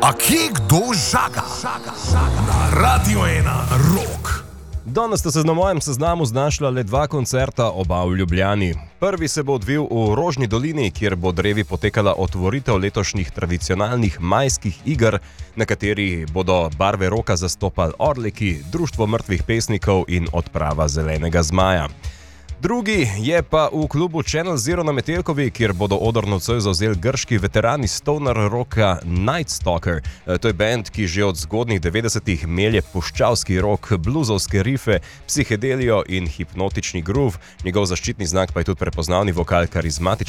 A kje kdo žaga? Na Radio 1 Rock. Danes sta se na mojem seznamu znašla le dva koncerta, oba v Ljubljani. Prvi se bo odvil v Rožni dolini, kjer bo drevi potekala otvoritev letošnjih tradicionalnih majskih iger, na kateri bodo barve roka zastopali Orleki, Društvo mrtvih pesnikov in Odprava zelenega zmaja. Drugi je pa v klubu Channel Zero na Metelkovi, kjer bodo oder nocoj zavzeli grški veterani stoner rocka Night Stalker. To je band, ki že od zgodnjih 90-ih melje puščavski rock, bluzovske rife, psihedelijo in hipnotični groove. Njegov zaščitni znak pa je tudi prepoznavni vokal karizmatičnega